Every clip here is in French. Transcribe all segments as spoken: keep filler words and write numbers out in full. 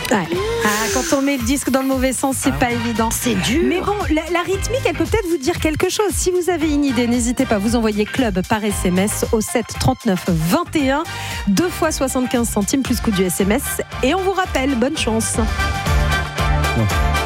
Ouais. Ah, quand on met le disque dans le mauvais sens, c'est ah. pas évident. C'est dur. Mais bon, la, la rythmique, elle peut peut-être vous dire quelque chose. Si vous avez une idée, n'hésitez pas. Vous envoyez club par S M S au sept trente-neuf vingt et un, deux fois soixante-quinze centimes plus coût du S M S. Et on vous rappelle, bonne chance. Ouais.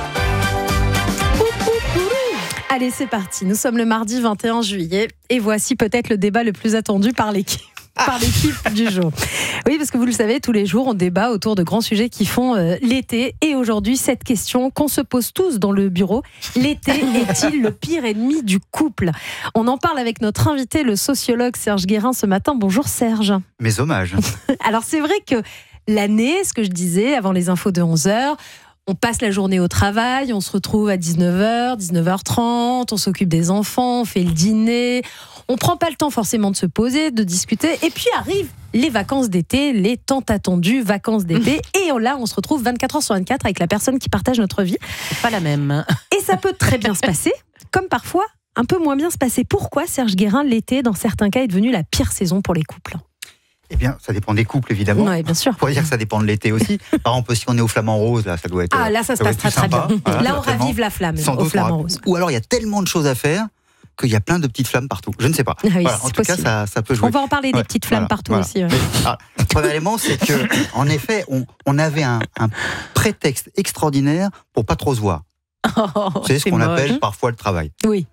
Allez, c'est parti. Nous sommes le mardi vingt et un juillet et voici peut-être le débat le plus attendu par l'équipe. Par l'équipe du jour. Oui, parce que vous le savez, tous les jours, on débat autour de grands sujets qui font euh, l'été. Et aujourd'hui, cette question qu'on se pose tous dans le bureau, l'été est-il le pire ennemi du couple ? On en parle avec notre invité, le sociologue Serge Guérin, ce matin. Bonjour Serge. Mes hommages. Alors c'est vrai que l'année, ce que je disais avant les infos de onze heures, on passe la journée au travail, on se retrouve à dix-neuf heures, dix-neuf heures trente, on s'occupe des enfants, on fait le dîner. On ne prend pas le temps forcément de se poser, de discuter. Et puis arrivent les vacances d'été, les tant attendues vacances d'été. Et là, on se retrouve vingt-quatre heures sur vingt-quatre avec la personne qui partage notre vie. C'est pas la même. Et ça peut très bien se passer, comme parfois un peu moins bien se passer. Pourquoi, Serge Guérin, l'été, dans certains cas, est devenu la pire saison pour les couples ? Eh bien, ça dépend des couples, évidemment. Oui, bien sûr. On pourrait dire que ça dépend de l'été aussi. Par exemple, si on est au Flamand Rose, là, ça doit être. Ah, là, ça se passe très, très bien. Voilà, là, on ravive la flamme au Flamand Rose. Ou alors, il y a tellement de choses à faire qu'il y a plein de petites flammes partout. Je ne sais pas. Ah oui, voilà, en tout possible. cas, ça, ça peut jouer. On va en parler des ouais, petites flammes voilà, partout voilà. aussi. Ouais. Mais, alors, le premier élément, c'est que, en effet, on, on avait un, un prétexte extraordinaire pour pas trop se voir. Oh, c'est ce qu'on moche. appelle parfois le travail. Oui.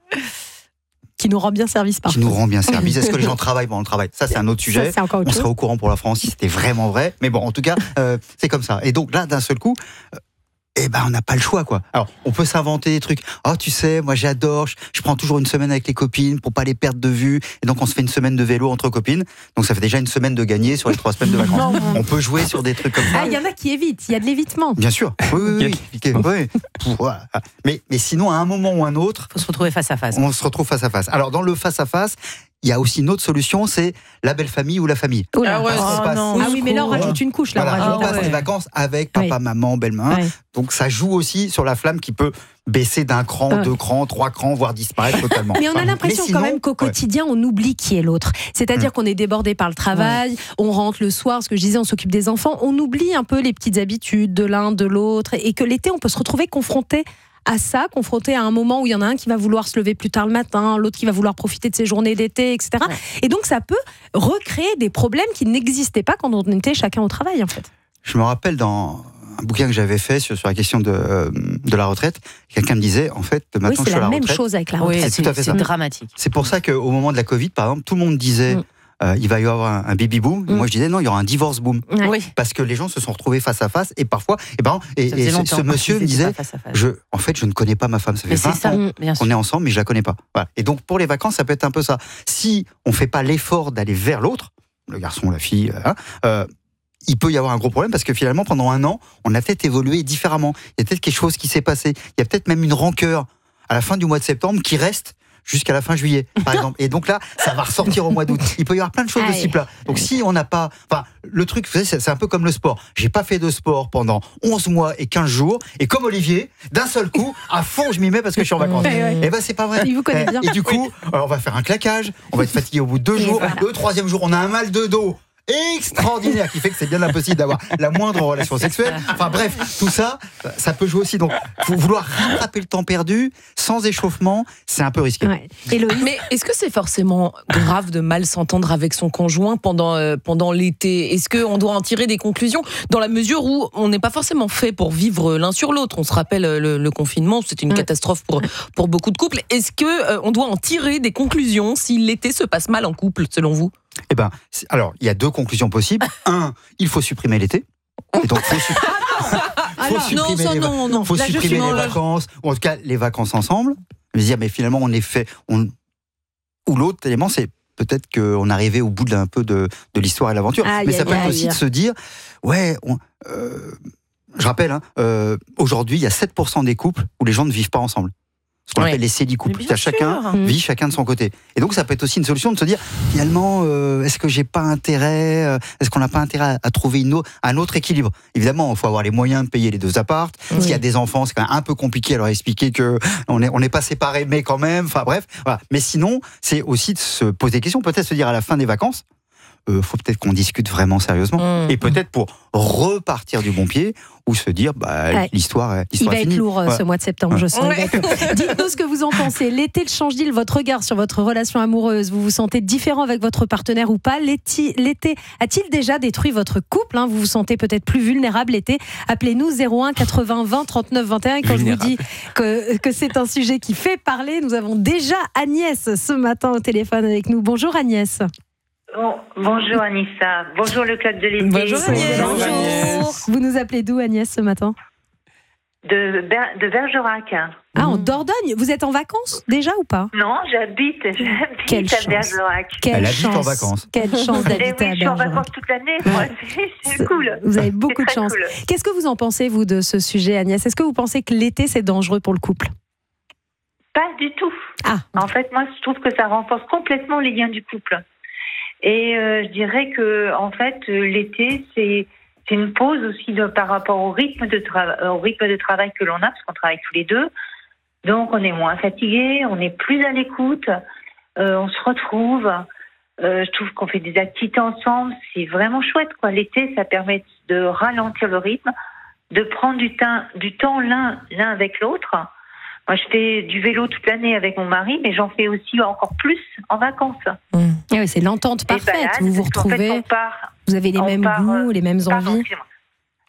Qui nous rend bien service parfois. Qui nous rend bien service. Est-ce que les gens travaillent pendant le travail ? Ça, c'est un autre sujet. Ça, c'est encore autre on chose. serait au courant pour la France si c'était vraiment vrai. Mais bon, en tout cas, euh, c'est comme ça. Et donc là, d'un seul coup, euh, eh ben, on n'a pas le choix, quoi. Alors, on peut s'inventer des trucs. Oh, tu sais, moi, j'adore. Je, je prends toujours une semaine avec les copines pour pas les perdre de vue. Et donc, on se fait une semaine de vélo entre copines. Donc, ça fait déjà une semaine de gagner sur les trois semaines de vacances. On peut jouer sur des trucs comme ça. Ah, il y en a qui évitent. Il y a de l'évitement. Bien sûr. Oui, oui, oui. oui. oui. Voilà. Mais, mais sinon, à un moment ou un autre, il faut se retrouver face à face. On se retrouve face à face. Alors, dans le face à face, il y a aussi une autre solution, c'est la belle famille ou la famille. Oh là, ah, ouais, oh passe, non. Ah oui, mais là on rajoute une couche. Là, voilà, on rajoute, on passe ah ouais. les vacances avec papa, oui. maman, belle-maman. Ouais. Donc ça joue aussi sur la flamme qui peut baisser d'un cran, ouais. deux crans, trois crans, voire disparaître totalement. Mais on a l'impression sinon, quand même qu'au quotidien, ouais. on oublie qui est l'autre. C'est-à-dire mmh. qu'on est débordé par le travail, ouais. on rentre le soir, ce que je disais, on s'occupe des enfants, on oublie un peu les petites habitudes de l'un, de l'autre, et que l'été, on peut se retrouver confronté à ça, confronté à un moment où il y en a un qui va vouloir se lever plus tard le matin, l'autre qui va vouloir profiter de ses journées d'été, et cetera. Ouais. Et donc ça peut recréer des problèmes qui n'existaient pas quand on était chacun au travail, en fait. Je me rappelle dans un bouquin que j'avais fait sur, sur la question de, euh, de la retraite, quelqu'un me disait, en fait, maintenant oui, que je suis à la retraite... c'est la même chose avec la retraite. Oui, c'est, tout à fait c'est ça. dramatique. C'est pour ça qu'au moment de la Covid, par exemple, tout le monde disait... Mm. Euh, il va y avoir un, un baby boom. Mm. Moi, je disais non, il y aura un divorce boom. Oui. Parce que les gens se sont retrouvés face à face et parfois, et ben, et, et ce, ce monsieur me disait, face face. Je, en fait, je ne connais pas ma femme. Ça fait vingt ans qu'on est ensemble, mais je la connais pas. Voilà. Et donc, pour les vacances, ça peut être un peu ça. Si on fait pas l'effort d'aller vers l'autre, le garçon, la fille, hein, euh, il peut y avoir un gros problème parce que finalement, pendant un an, on a peut-être évolué différemment. Il y a peut-être quelque chose qui s'est passé. Il y a peut-être même une rancœur à la fin du mois de septembre qui reste jusqu'à la fin juillet, par exemple. Et donc là, ça va ressortir au mois d'août. Il peut y avoir plein de choses de ce type-là. Donc si on n'a pas... Enfin, le truc, vous savez, c'est, c'est un peu comme le sport. J'ai pas fait de sport pendant onze mois et quinze jours. Et comme Olivier, d'un seul coup, à fond, je m'y mets parce que je suis en vacances. Ouais, ouais. Et ben c'est pas vrai. Il vous connaît bien. Et du coup, on va faire un claquage. On va être fatigué au bout de deux et jours. Voilà. Le troisième jour, on a un mal de dos extraordinaire qui fait que c'est bien impossible d'avoir la moindre relation sexuelle. Enfin bref, tout ça, ça peut jouer aussi. Donc, faut vouloir rattraper le temps perdu sans échauffement, c'est un peu risqué. Ouais. Héloïse. Mais est-ce que c'est forcément grave de mal s'entendre avec son conjoint pendant, euh, pendant l'été ? Est-ce qu'on doit en tirer des conclusions dans la mesure où on n'est pas forcément fait pour vivre l'un sur l'autre ? On se rappelle le, le confinement, c'était une ouais. catastrophe pour, pour beaucoup de couples. Est-ce qu'on euh, doit en tirer des conclusions si l'été se passe mal en couple, selon vous ? Eh ben, alors, il y a deux conclusions possibles. Un, il faut supprimer l'été. Et donc, faut, su- faut supprimer, non, ça, les, va- non, non. faut Là, supprimer les non, vacances, ou en tout cas les vacances ensemble. Je veux dire, mais finalement, on est fait. On... Ou l'autre élément, c'est peut-être qu'on arrivait au bout d'un peu de, de l'histoire et de l'aventure. Aïe, mais ça aïe, peut être aïe. aussi de se dire, ouais, on, euh, je rappelle, hein, euh, aujourd'hui, il y a sept pour cent des couples où les gens ne vivent pas ensemble. Ce qu'on ouais. appelle les célicouples. Bien chacun sûr. vit chacun de son côté. Et donc, ça peut être aussi une solution de se dire, finalement, euh, est-ce que j'ai pas intérêt, euh, est-ce qu'on n'a pas intérêt à, à trouver une autre, un autre équilibre ? Évidemment, il faut avoir les moyens de payer les deux apparts. Oui. S'il y a des enfants, c'est quand même un peu compliqué à leur expliquer que on est, on n'est pas séparés, mais quand même. Enfin bref. Voilà. Mais sinon, c'est aussi de se poser des questions. Peut-être se dire à la fin des vacances, euh, faut peut-être qu'on discute vraiment sérieusement. Mmh. Et peut-être pour repartir du bon pied ou se dire, bah, ouais. l'histoire, l'histoire il va est finie. être lourd ouais. ce mois de septembre, ouais. je sens. Ouais. Dites-nous ce que vous en pensez. L'été, le change-t-il votre regard sur votre relation amoureuse? Vous vous sentez différent avec votre partenaire ou pas? L'été, l'été a-t-il déjà détruit votre couple? Vous vous sentez peut-être plus vulnérable l'été? Appelez-nous zéro un quatre-vingts vingt trente-neuf vingt et un. Et quand vulnérable. Je vous dis que, que c'est un sujet qui fait parler, nous avons déjà Agnès ce matin au téléphone avec nous. Bonjour Agnès. Bon, bonjour Anissa, bonjour le club de l'été. Bonjour Agnès. Bonjour. Bonjour. Vous nous appelez d'où Agnès ce matin? De, Ber- de Bergerac. Ah, en Dordogne. Vous êtes en vacances déjà ou pas? Non, j'habite, j'habite Quelle à chance. Bergerac. Quelle Elle chance. habite en vacances. Quelle chance d'habiter Et oui, à je suis en Bergerac. vacances toute l'année, moi. C'est, c'est, c'est cool. Vous avez beaucoup de c'est chance. cool. Qu'est-ce que vous en pensez, vous, de ce sujet, Agnès? Est-ce que vous pensez que l'été, c'est dangereux pour le couple? Pas du tout. Ah. En fait, moi, je trouve que ça renforce complètement les liens du couple. Et euh, je dirais que, en fait, euh, l'été, c'est, c'est une pause aussi de, par rapport au rythme de tra- au rythme de travail que l'on a, parce qu'on travaille tous les deux. Donc, on est moins fatigué, on est plus à l'écoute, euh, on se retrouve. Euh, je trouve qu'on fait des activités ensemble, c'est vraiment chouette, quoi. L'été, ça permet de ralentir le rythme, de prendre du temps, du temps l'un, l'un avec l'autre. Moi, je fais du vélo toute l'année avec mon mari, mais j'en fais aussi encore plus en vacances. Mmh. Ah oui, c'est l'entente parfaite. Balades, vous vous retrouvez, en fait, part, vous avez les mêmes part, goûts, les mêmes pardon, envies. excusez-moi. Pardon ?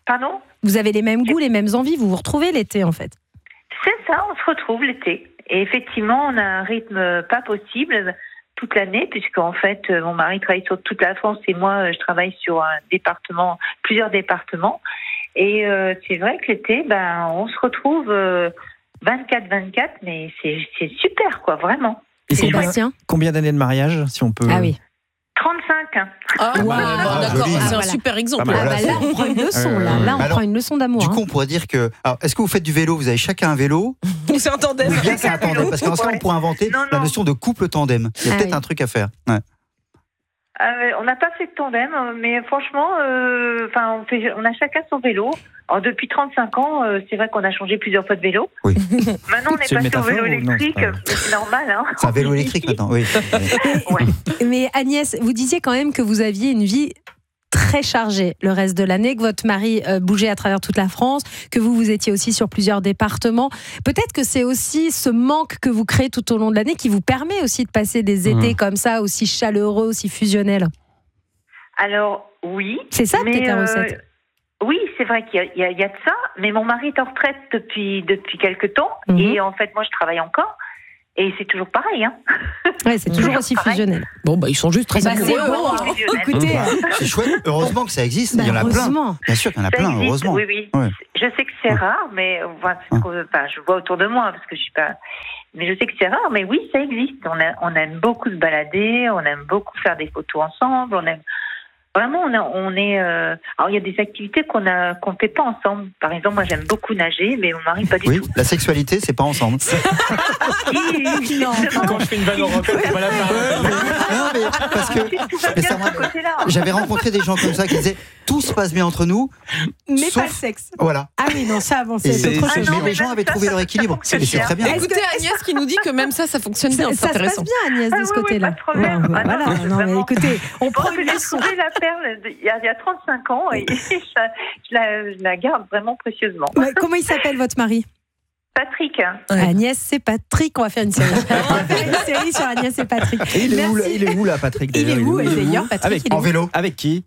Vous avez les mêmes goûts, les mêmes envies. Vous vous retrouvez l'été, en fait. C'est ça, on se retrouve l'été. Et effectivement, on a un rythme pas possible toute l'année, puisqu'en fait, mon mari travaille sur toute la France et moi, je travaille sur un département, plusieurs départements. Et euh, c'est vrai que l'été, ben, on se retrouve euh, vingt-quatre vingt-quatre, mais c'est, c'est super, quoi, vraiment. Et c'est Sébastien, combien d'années de mariage, si on peut... Ah oui. trente-cinq. Ah, Wow. bah, Ah, d'accord, joli. c'est Ah, un voilà. super exemple. Ah, bah, Ah voilà, bah là, on prend une leçon. Là, là on Alors, prend une leçon d'amour. Du hein. coup, on pourrait dire que. Alors, est-ce que vous faites du vélo? Vous avez chacun un vélo? C'est un tandem. Ou bien c'est un tandem? Parce qu'en ce cas, on pourrait inventer Non, la non. notion de couple tandem. Il y a Ah peut-être oui. un truc à faire. Ouais. Euh, on n'a pas fait de tandem, mais franchement, euh, enfin, on, fait, on a chacun son vélo. Alors, depuis trente-cinq ans, euh, c'est vrai qu'on a changé plusieurs fois de vélo. Oui. Maintenant, on est C'est une passé au vélo métaphore ou non, électrique, c'est pas- mais c'est normal. Hein. C'est un vélo électrique maintenant, oui. Ouais. Mais Agnès, vous disiez quand même que vous aviez une vie très chargée le reste de l'année, que votre mari euh, bougeait à travers toute la France, que vous, vous étiez aussi sur plusieurs départements. Peut-être que c'est aussi ce manque que vous créez tout au long de l'année qui vous permet aussi de passer des étés Mmh. comme ça, aussi chaleureux, aussi fusionnels. Alors, oui. C'est ça mais, peut-être la euh, recette. Oui, c'est vrai qu'il y a, il y a- il y a de ça, mais mon mari est en retraite depuis, depuis quelques temps, Mhm. et en fait, moi, je travaille encore, et c'est toujours pareil. Hein. Ouais, c'est toujours aussi pareil. fusionnel. Bon, bah, ils sont juste très Bah, c'est amoureux. bon, hein. hein. Fusionnel. Écoutez, C'est chouette. Heureusement que ça existe. bah, Il y en a plein. heureusement. Bien sûr qu'il y en a Ça plein, existe, heureusement. Oui, oui. Ouais. Je sais que c'est Ouais. rare, mais enfin, parce que, enfin, je vois autour de moi, parce que je suis pas. Mais je sais que c'est rare, mais oui, ça existe. On, a, on aime beaucoup se balader, on aime beaucoup faire des photos ensemble, on aime. Vraiment, on, a, on est. Euh... Alors, il y a des activités qu'on a qu'on fait pas ensemble. Par exemple, moi, j'aime beaucoup nager, mais mon mari pas du Oui, tout. la sexualité, c'est pas ensemble. Non. Quand je fais une vanne en rock, c'est pas la faire. Non, mais parce que Tout va mais bien ça de m'a- ce côté-là. j'avais rencontré des gens comme ça qui disaient tout se passe bien entre nous, Mais sauf- pas le sexe. voilà. Ah oui, non, ça, bon, c'est Et c'est c'est- autre Ah chose. non, mais mais les gens même avaient ça, trouvé ça leur équilibre. fonctionne Et c'est bien. très bien. Est-ce Écoutez Agnès qui nous dit que même ça, ça fonctionne bien. Ça, C'est ça se passe intéressant. bien, Agnès, Ah de oui, ce oui, côté-là. pas de problème. Bon, Ah non, voilà, c'est non, mais vraiment- écoutez, on Je prend pense une que j'ai leçon. trouvé la perle de- il y a, il y a trente-cinq ans et je, je la, je la garde vraiment précieusement. Ouais, comment il s'appelle votre mari? Patrick, Ouais. Agnès, c'est Patrick. On va faire une série. On va faire une série sur Agnès et Patrick. Et il est, où, là, Merci. il est où là, Patrick Il est d'ailleurs où, Il est d'ailleurs, Patrick, Avec, il est En où vélo. avec qui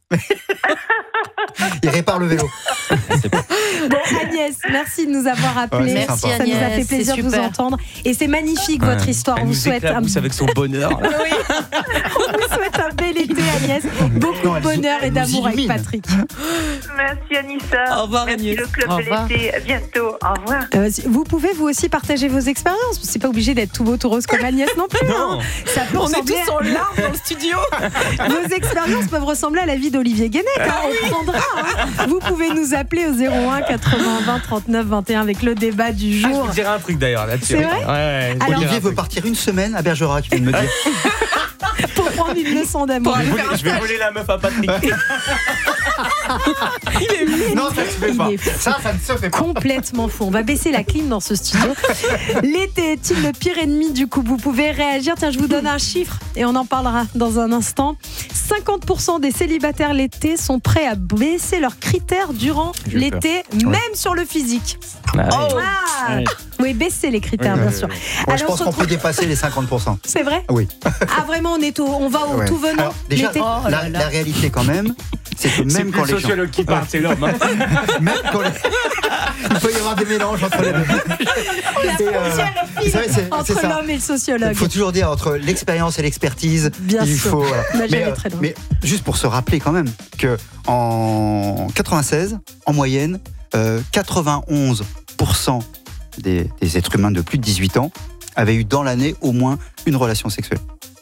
Il répare le vélo. Bon, Agnès, merci de nous avoir appelés. Ouais, c'est Merci sympa. Ça nous a Agnès, fait plaisir c'est de vous super. entendre. Et c'est magnifique votre histoire. Elle On vous nous souhaite un, éclabousse avec son bonheur. on vous souhaite un bel été, Agnès. Beaucoup Non, de elle bonheur nous- et elle nous d'amour avec illumine. Patrick. merci Anissa. Au revoir, merci Agnès. le club Au de revoir. l'été. À bientôt. Au revoir. Euh, vous pouvez vous aussi partager vos expériences. C'est pas obligé d'être tout beau, tout rose comme Agnès non plus. Non. hein. Ça peut On est ressembler tous en larmes dans le studio. Vos expériences peuvent ressembler à la vie d'Olivier Guénec. Hein, on prendra. Hein. Vous pouvez nous appeler au zéro un quatre-vingts vingt trente-neuf vingt et un avec le débat du Ah, je jour. vous dirai un truc d'ailleurs là-dessus. C'est vrai Ouais, ouais, je vous Alors- dirai Olivier un veut truc. partir une semaine à Bergerac, il vient de me dire. Pour prendre une leçon d'amour. Je vais voler- je vais voler la meuf à Patrick. Non, ça se fait Il pas. est fou. Ça, ça ne se fait pas. Complètement fou. On va baisser la clim dans ce studio. L'été est-il le pire ennemi du coup? Vous pouvez réagir. Tiens, je vous donne un chiffre et on en parlera dans un instant. cinquante pour cent des célibataires l'été sont prêts à baisser leurs critères durant J'ai l'été, peur. même ouais. sur le physique. Ah, oh, oui. Ah. Ouais. oui, baisser les critères, oui, bien oui, sûr. Oui, oui. Moi, je pense qu'on retrouve... peut dépasser les cinquante pour cent. C'est vrai ? Oui. Ah, vraiment, on, est au, on va au ouais. tout venant Alors, déjà, l'été. Oh, la, la réalité, quand même, c'est que même c'est quand les sociologues qui parlent, c'est l'homme. Hein. Même quand les... Il peut y avoir des mélanges entre les deux. La frontière est fine euh, entre c'est l'homme et le sociologue. Il faut toujours dire entre l'expérience et l'expertise. Bien il sûr. Faut, voilà. mais, euh, mais juste pour se rappeler quand même qu'en quatre-vingt-seize, en moyenne, euh, quatre-vingt-onze pour cent des, des êtres humains de plus de dix-huit ans avaient eu dans l'année au moins une relation sexuelle.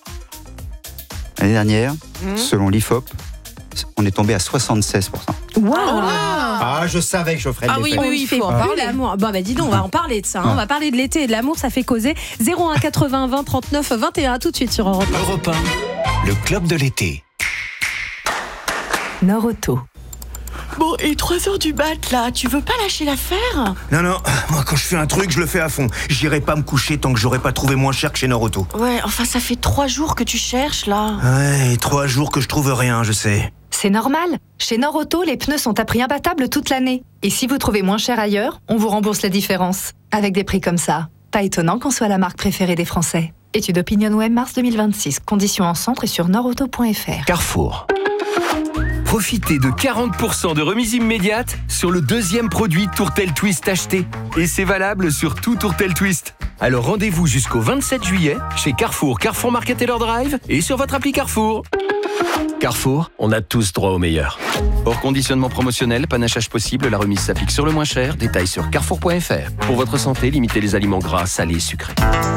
L'année dernière, mmh. selon l'I F O P, on est tombé à soixante-seize pour cent. Wow. Ah, je savais que je ferais ah des oui, fêtes. oui, il faut en parler. L'amour. Bon, bah dis donc, on va en parler de ça. Hein. On va parler de l'été et de l'amour, ça fait causer. zéro un quatre-vingts vingt trente-neuf vingt et un, tout de suite sur Europe un. Europe un, le club de l'été. Nord-Auto. Bon, et trois heures du mat, là, tu veux pas lâcher l'affaire ? Non, non, moi quand je fais un truc, je le fais à fond. J'irai pas me coucher tant que j'aurai pas trouvé moins cher que chez Nord-Auto. Ouais, enfin, ça fait trois jours que tu cherches, là. Ouais, et trois jours que je trouve rien, je sais. C'est normal. Chez Nord-Auto, les pneus sont à prix imbattable toute l'année. Et si vous trouvez moins cher ailleurs, on vous rembourse la différence. Avec des prix comme ça, pas étonnant qu'on soit la marque préférée des Français. Étude OpinionWay mars deux mille vingt-six. Conditions en centre et sur nordauto point f r. Carrefour. Profitez de quarante pour cent de remise immédiate sur le deuxième produit Tourtel Twist acheté. Et c'est valable sur tout Tourtel Twist. Alors rendez-vous jusqu'au vingt-sept juillet chez Carrefour, Carrefour Market Taylor Drive et sur votre appli Carrefour. Carrefour, on a tous droit au meilleur. Hors conditionnement promotionnel, panachage possible, la remise s'applique sur le moins cher. Détails sur carrefour point f r. Pour votre santé, limitez les aliments gras, salés et sucrés.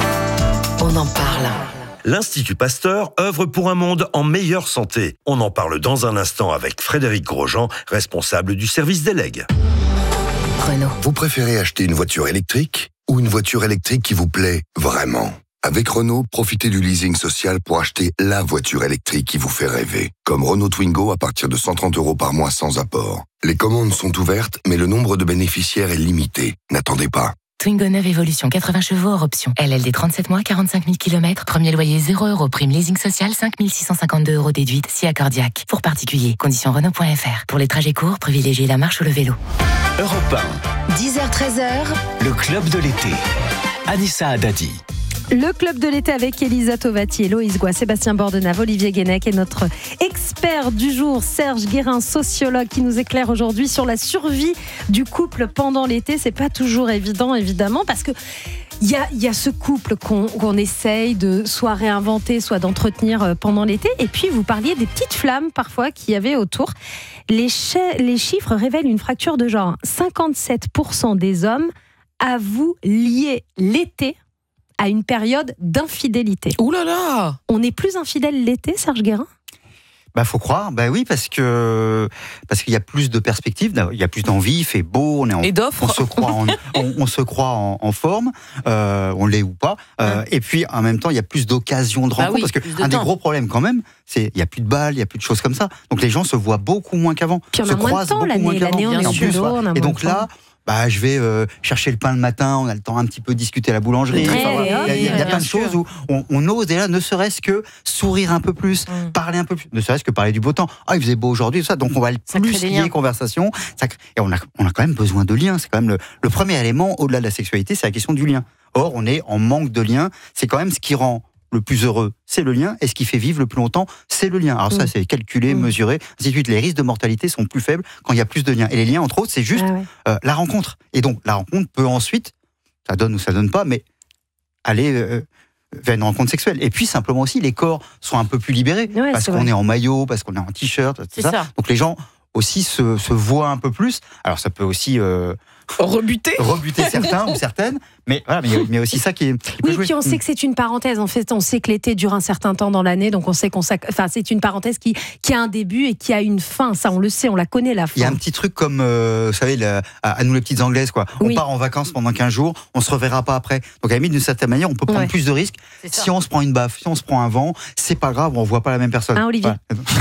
On en parle. L'Institut Pasteur œuvre pour un monde en meilleure santé. On en parle dans un instant avec Frédéric Grosjean, responsable du service des legs. Renault. Vous préférez acheter une voiture électrique ou une voiture électrique qui vous plaît vraiment ? Avec Renault, profitez du leasing social pour acheter la voiture électrique qui vous fait rêver. Comme Renault Twingo à partir de cent trente euros par mois sans apport. Les commandes sont ouvertes, mais le nombre de bénéficiaires est limité. N'attendez pas. Twingo neuf Evolution, quatre-vingts chevaux hors option. L L D trente-sept mois, quarante-cinq mille kilomètres. Premier loyer zéro euros. Prime leasing social cinq mille six cent cinquante-deux euros déduite. Si accordiaque. Pour particuliers. Conditions Renault point f r. Pour les trajets courts, privilégiez la marche ou le vélo. Europe un. dix heures treize heures. Le club de l'été. Anissa Haddadi. Le club de l'été avec Elisa Tovati, Héloïse Goua, Sébastien Bordenave, Olivier Guénec et notre expert du jour, Serge Guérin, sociologue, qui nous éclaire aujourd'hui sur la survie du couple pendant l'été. C'est pas toujours évident, évidemment, parce que il y a, y a ce couple qu'on, qu'on essaye de soit réinventer, soit d'entretenir pendant l'été. Et puis, vous parliez des petites flammes, parfois, qu'il y avait autour. Les, ch- les chiffres révèlent une fracture de genre. cinquante-sept pour cent des hommes avouent lier l'été à une période d'infidélité. Ouh là là ! On est plus infidèle l'été, Serge Guérin ? Bah faut croire, bah oui, parce que parce qu'il y a plus de perspectives, il y a plus d'envie, il fait beau, on est en, et d'offres. on se croit en, on, on se croit en, en forme, euh, on l'est ou pas, euh, ouais. Et puis en même temps il y a plus d'occasions de rencontres, bah oui, parce que un des gros problèmes quand même, c'est il y a plus de balles, il y a plus de choses comme ça, donc les gens se voient beaucoup moins qu'avant, puis on se a moins croisent de temps, beaucoup l'année, moins qu'avant, l'année on est en plus, boulot, on a et donc moins de là. Bah, je vais euh, chercher le pain le matin, on a le temps un petit peu de discuter à la boulangerie. Ouais, enfin, ouais, voilà. Il y a, il y a plein de choses où on, on ose déjà, ne serait-ce que sourire un peu plus, mm. parler un peu plus, ne serait-ce que parler du beau temps. Ah, il faisait beau aujourd'hui, tout ça. Donc on va le plus lier conversation. Ça, et on a, on a quand même besoin de liens. C'est quand même le, le premier élément au-delà de la sexualité, c'est la question du lien. Or, on est en manque de liens. C'est quand même ce qui rend le plus heureux, c'est le lien, et ce qui fait vivre le plus longtemps, c'est le lien. Alors ça, c'est calculé, mmh. mesuré, ainsi de suite. Les risques de mortalité sont plus faibles quand il y a plus de liens. Et les liens, entre autres, c'est juste ah ouais. euh, la rencontre. Et donc, la rencontre peut ensuite, ça donne ou ça donne pas, mais aller euh, vers une rencontre sexuelle. Et puis, simplement aussi, les corps sont un peu plus libérés, ouais, parce qu'on vrai. est en maillot, parce qu'on est en t-shirt, tout ça. ça. Donc les gens aussi se, se voient un peu plus. Alors ça peut aussi... Euh, rebuter rebuter certains ou certaines, mais voilà, mais il y a aussi ça qui est qui oui, puis on sait que c'est une parenthèse, en fait on sait que l'été dure un certain temps dans l'année, donc on sait qu'on sac... enfin c'est une parenthèse qui qui a un début et qui a une fin, ça on le sait, on la connaît la fin. Il y a un petit truc comme euh, vous savez la, à, à nous les petites anglaises quoi, on oui. part en vacances pendant quinze jours, on se reverra pas après, donc à la limite d'une certaine manière on peut prendre ouais. plus de risques si on se prend une baffe, si on se prend un vent, c'est pas grave, on voit pas la même personne. Hein, Olivier.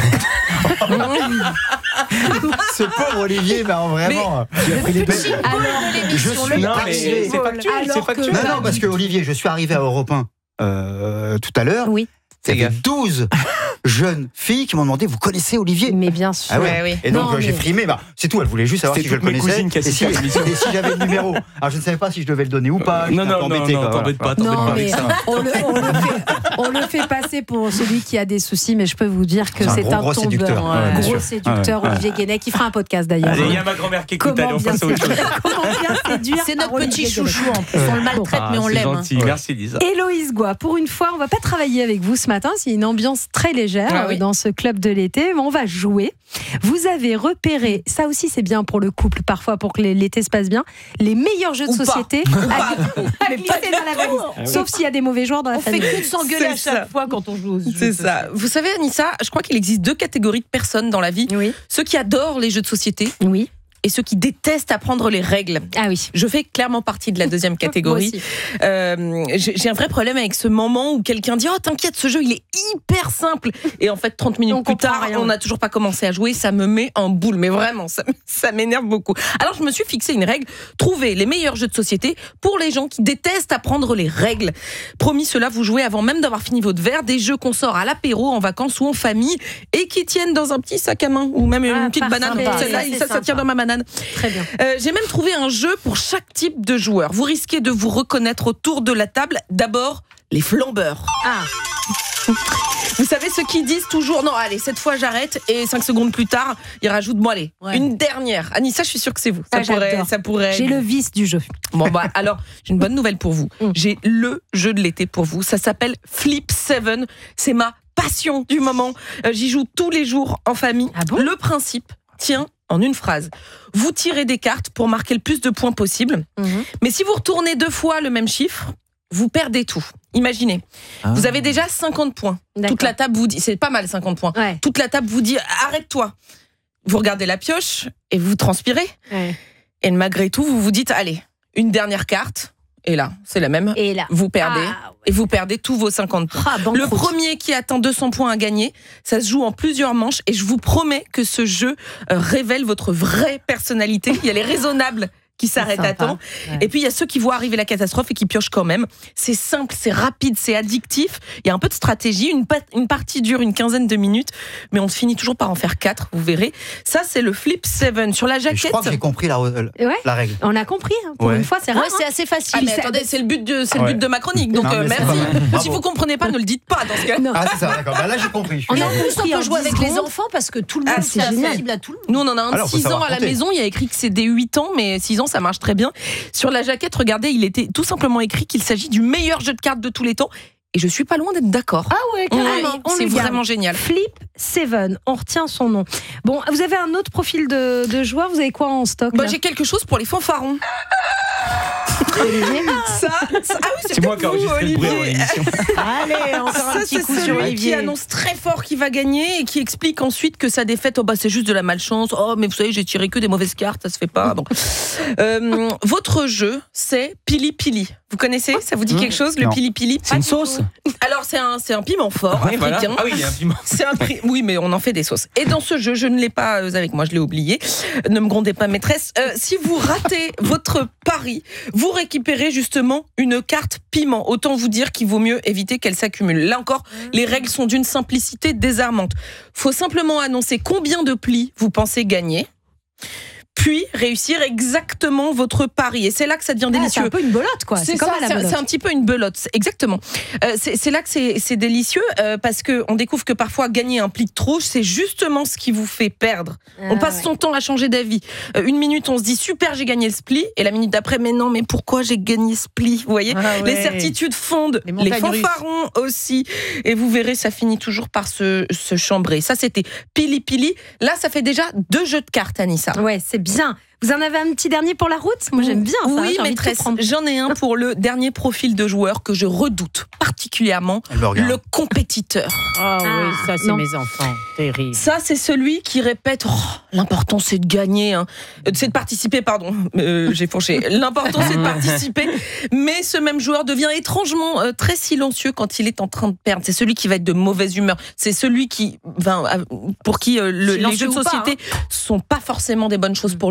Ce pauvre Olivier, ben vraiment. Mais, pris les je suis non, mais c'est factuel, c'est factuel. Non, non, parce que Olivier, je suis arrivé à Europe un euh, tout à l'heure. Oui. Il y avait douze jeunes filles qui m'ont demandé, vous connaissez Olivier? Mais bien sûr. Ah ouais. oui. Et donc Non, j'ai mais... frimé, bah, c'est tout, elle voulait juste savoir si je le connaissais et si, et si j'avais le numéro. Alors je ne savais pas si je devais le donner ou pas. Non, non, non, non, t'embête pas, t'embête non, pas mais avec ça. On le, on, le fait, on le fait passer pour celui qui a des soucis, mais je peux vous dire que c'est, c'est un, un gros, gros tombeur. séducteur, Un ouais, gros sûr. séducteur, ouais, Olivier ouais. Guénec, qui fera un podcast d'ailleurs. Allez, il y a ma grand-mère qui écoute, Comment allez, on bien passe à autre chose. Comment bien séduire C'est notre Olivier petit Guénec. chouchou en plus. On le maltraite, Ah, mais on c'est l'aime. gentil, merci Lisa. Héloïse Goua, pour une fois, on va pas travailler avec vous ce matin, c'est une ambiance très légère Ah oui. dans ce club de l'été, mais on va jouer. Vous avez repéré, ça aussi c'est bien pour le couple parfois, pour que l'été se passe bien, les meilleurs jeux de Ou pas. société Ou à, pas. à Mais glisser pas du dans la valise. tout. Sauf s'il y a des mauvais joueurs dans la On famille. fait que de s'engueuler à C'est chaque ça. fois quand on joue aux jeux. C'est ça. Vous savez, Anissa, je crois qu'il existe deux catégories de personnes dans la vie. Oui. Ceux qui adorent les jeux de société. Oui. Et ceux qui détestent apprendre les règles. Ah oui. Je fais clairement partie de la deuxième catégorie. Moi aussi. Euh, j'ai, j'ai un vrai problème avec ce moment où quelqu'un dit « Oh, t'inquiète, ce jeu, il est hyper simple !» Et en fait, trente minutes On plus comprend tard, rien. on n'a toujours pas commencé à jouer. Ça me met en boule. Mais vraiment, ça, ça m'énerve beaucoup. Alors, je me suis fixé une règle. Trouver les meilleurs jeux de société pour les gens qui détestent apprendre les règles. Promis, cela, vous jouez avant même d'avoir fini votre verre. Des jeux qu'on sort à l'apéro, en vacances ou en famille et qui tiennent dans un petit sac à main ou même Ah, une petite banane. sympa. Celle-là, Ça, c'est ça, ça tient sympa. dans ma banane. Très bien. Euh, j'ai même trouvé un jeu pour chaque type de joueur. Vous risquez de vous reconnaître autour de la table. D'abord, les flambeurs. Ah. Vous savez ceux qui disent toujours non, allez, cette fois j'arrête, et cinq secondes plus tard, ils rajoutent bon allez, Ouais. une dernière. Anissa, je suis sûre que c'est vous. Ça Ah, pourrait, j'adore. ça pourrait. J'ai le vice du jeu. Bon bah alors, j'ai une bonne nouvelle pour vous. Mm. J'ai le jeu de l'été pour vous. Ça s'appelle Flip seven. C'est ma passion du moment. Euh, j'y joue tous les jours en famille. Ah bon ? Le principe tient en une phrase. Vous tirez des cartes pour marquer le plus de points possible. Mhm. Mais si vous retournez deux fois le même chiffre, vous perdez tout. Imaginez, Ah. vous avez déjà cinquante points. D'accord. Toute la table vous dit, c'est pas mal cinquante points. Ouais. Toute la table vous dit arrête-toi. Vous regardez la pioche et vous transpirez. Ouais. Et malgré tout, vous vous dites allez, une dernière carte. Et là, c'est la même. Et là. Vous perdez. Ah, ouais. Et vous perdez tous vos cinquante points. Ah, banqueroute. Le premier qui atteint deux cents points à gagner, ça se joue en plusieurs manches. Et je vous promets que ce jeu euh, révèle votre vraie personnalité. Il y a les raisonnables qui s'arrêtent à sympa. temps. Ouais. Et puis il y a ceux qui voient arriver la catastrophe et qui piochent quand même. C'est simple, c'est rapide, c'est addictif. Il y a un peu de stratégie. Une, pa- une partie dure une quinzaine de minutes, mais on finit toujours par en faire quatre, vous verrez. Ça, c'est le Flip seven. Sur la Et je jaquette... crois que j'ai compris la, Ouais. la règle. On a compris, hein. Pour Ouais. une fois, c'est rare. Ouais, c'est hein. assez facile. Ah, mais mais attendez, c'est le but de, c'est le Ouais. but de ma chronique. Donc Non, euh, mais c'est merci. pas mal. Bravo. Si vous comprenez pas, ne le dites pas dans ce cas. Non. Ah, c'est ça, d'accord. Bah, là, j'ai compris. Je On suis- a En plus, on compris en peut jouer dix avec les secondes. enfants parce que tout le Ah, monde c'est c'est génial. accessible à tout le monde. Nous, on en a un de Alors, faut six ans savoir à la compter. maison. Il y a écrit que c'est des huit ans, mais six ans, ça marche très bien. Sur la jaquette, regardez, il était tout simplement écrit qu'il s'agit du meilleur jeu de cartes de tous les temps. Et je suis pas loin d'être d'accord. Ah ouais, carrément. Ouais, On c'est le garde. vraiment génial. Flip seven, on retient son nom. Bon, vous avez un autre profil de, de joueur, vous avez quoi en stock Bah, là j'ai quelque chose pour les fanfarons. Olivier Ça, ça- ah oui, c'est, C'est moi peut-être qui ai vous, enregistré le bruit avant Olivier. l'émission. Allez, encore Ça, un petit c'est coup sur celui qui Olivier. annonce très fort qu'il va gagner et qui explique ensuite que sa défaite, oh bah c'est juste de la malchance. Oh mais vous savez, j'ai tiré que des mauvaises cartes, ça se fait pas. Bon. Euh, votre jeu, c'est Pili Pili. Vous connaissez ? Ça vous dit quelque chose, le Non. Pili Pili ? C'est une sauce. Alors c'est un, c'est un piment fort Ouais, voilà. africain. Ah oui, il y a un piment. C'est un prix. Oui, mais on en fait des sauces. Et dans ce jeu, je ne l'ai pas euh, avec moi, je l'ai oublié. Ne me grondez pas, maîtresse. Euh, si vous ratez votre pari, vous récupérez justement une carte piment. Autant vous dire qu'il vaut mieux éviter qu'elle s'accumule. Là encore, les règles sont d'une simplicité désarmante. Faut simplement annoncer combien de plis vous pensez gagner, puis réussir exactement votre pari. Et c'est là que ça devient Ah, c'est délicieux. un peu une belote, quoi. C'est, C'est comme ça, à la c'est, belote. c'est un petit peu une belote, c'est- exactement. Euh, c'est, c'est là que c'est, c'est délicieux euh, parce que on découvre que parfois gagner un pli de trop, c'est justement ce qui vous fait perdre. on Ah, passe ouais. son temps à changer d'avis. Euh, une minute, on se dit super, j'ai gagné le spli, et la minute d'après, mais non, mais pourquoi j'ai gagné ce pli ? Vous voyez, Ah ouais. les certitudes fondent, Les les, montagnes russes. fanfarons aussi, et vous verrez, ça finit toujours par se, se chambrer. Ça, c'était Pili Pili. Là, ça fait déjà deux jeux de cartes, Anissa. Ouais, c'est bien. Vous en avez un petit dernier pour la route ? Moi, j'aime bien ça. Oui, j'ai envie de tout maîtresse, prendre. j'en ai un pour le dernier profil de joueur que je redoute particulièrement, Elle me regarde. le compétiteur. Ah oui, ça c'est non. mes enfants. Terrible. Ça, c'est celui qui répète oh, l'important c'est de gagner, hein. Euh, c'est de participer, pardon, euh, j'ai fourché. L'important c'est de participer, mais ce même joueur devient étrangement euh, très silencieux quand il est en train de perdre. C'est celui qui va être de mauvaise humeur. C'est celui qui, enfin, euh, pour qui euh, le- les Silencieux jeux de ou pas, société sont pas forcément des bonnes choses pour le couple.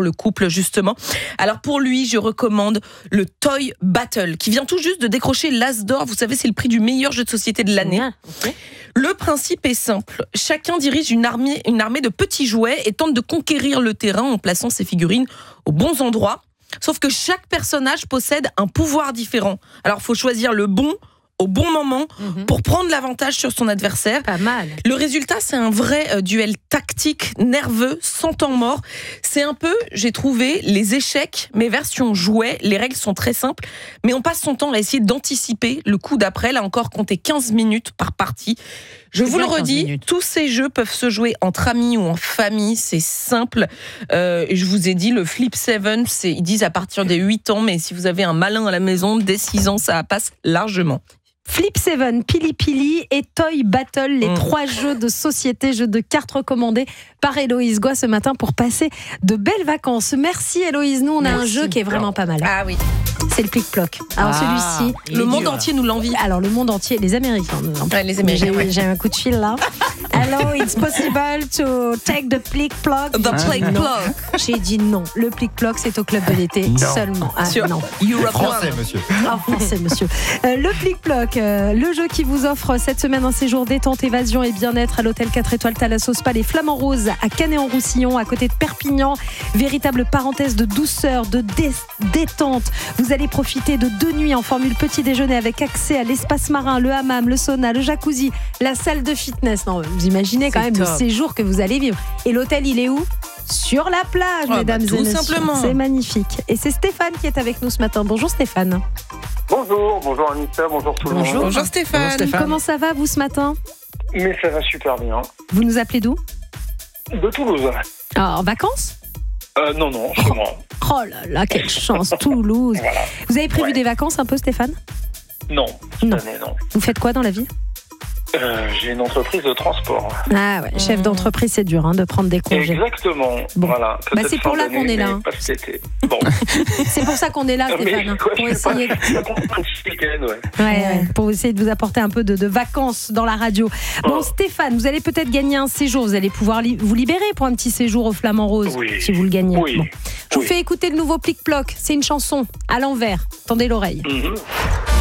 couple, justement. Alors pour lui, je recommande le Toy Battle, qui vient tout juste de décrocher l'As d'or. Vous savez, c'est le prix du meilleur jeu de société de l'année. Ah, okay. Le principe est simple. Chacun dirige une armée, une armée de petits jouets et tente de conquérir le terrain en plaçant ses figurines aux bons endroits. Sauf que chaque personnage possède un pouvoir différent. Alors, il faut choisir le bon au bon moment mmh. pour prendre l'avantage sur son adversaire. Pas mal. Le résultat, c'est un vrai euh, duel tactique, nerveux, sans temps mort. C'est un peu, j'ai trouvé, les échecs, mais version jouet. Les règles sont très simples, mais on passe son temps à essayer d'anticiper le coup d'après. Là encore, comptez quinze minutes par partie. Je c'est vous le redis, tous ces jeux peuvent se jouer entre amis ou en famille, c'est simple. Euh, je vous ai dit, le Flip sept, c'est, ils disent à partir des huit ans, mais si vous avez un malin à la maison, dès six ans, ça passe largement. Flip sept, Pili Pili et Toy Battle, les mmh. trois jeux de société, jeux de cartes recommandés par Héloïse Goy ce matin pour passer de belles vacances. Merci Héloïse, nous on a Merci. un jeu qui est vraiment pas mal. Ah oui. C'est le plic-ploc. Alors ah, celui-ci, le monde dur. entier nous l'envie. Alors le monde entier, les Américains nous l'envient. Ouais, les Américains. J'ai, ouais. j'ai un coup de fil là. Hello, it's possible to take the plic-ploc. The plic-ploc. J'ai dit non. Le plic-ploc, c'est au club de l'été non. seulement. Ah, Sur non. Français, monsieur. Ah, français, monsieur. Euh, le plic-ploc, euh, le jeu qui vous offre cette semaine un séjour détente, évasion et bien-être à l'hôtel quatre étoiles Thalasso Spa Les Flamands Roses à Canet-en-Roussillon, à côté de Perpignan. Véritable parenthèse de douceur, de dé- détente. Vous allez profiter de deux nuits en formule petit déjeuner avec accès à l'espace marin, le hammam, le sauna, le jacuzzi, la salle de fitness. Non, vous imaginez quand C'est même top. le séjour que vous allez vivre. Et l'hôtel, il est où ? Sur la plage, oh, mesdames bah, et messieurs. Simplement. C'est magnifique. Et c'est Stéphane qui est avec nous ce matin. Bonjour Stéphane. Bonjour, bonjour Anissa, bonjour tout le bonjour. monde. Bonjour Stéphane. bonjour Stéphane. Comment ça va vous ce matin ? Mais ça va super bien. Vous nous appelez d'où ? De Toulouse. Ah, en vacances ? euh, Non, non, chez oh. moi. Oh là là, quelle chance, Toulouse. Voilà. Vous avez prévu ouais. des vacances un peu Stéphane ? Non, cette non. année, non. Vous faites quoi dans la vie ? Euh, j'ai une entreprise de transport. Ah ouais, chef mmh. d'entreprise, c'est dur hein, de prendre des congés. Exactement. Bon. Voilà. Bah c'est pour là qu'on est là. Hein. Bon. C'est pour ça qu'on est là, Stéphane. Mais, quoi, pour essayer. De... ouais. Ouais, ouais, pour essayer de vous apporter un peu de, de vacances dans la radio. Bon, oh. Stéphane, vous allez peut-être gagner un séjour. Vous allez pouvoir li- vous libérer pour un petit séjour au Flamand Rose, oui. si vous le gagnez. Oui. Bon. Je oui. vous fais écouter le nouveau Plic-Ploc. C'est une chanson à l'envers. Tendez l'oreille. Mm-hmm.